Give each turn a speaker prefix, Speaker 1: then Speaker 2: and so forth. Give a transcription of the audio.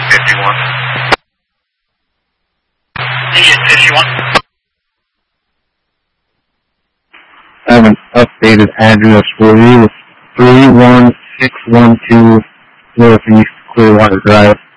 Speaker 1: 51. Engine 51.
Speaker 2: I have an updated address for you. 31612 Northeast Clearwater Drive.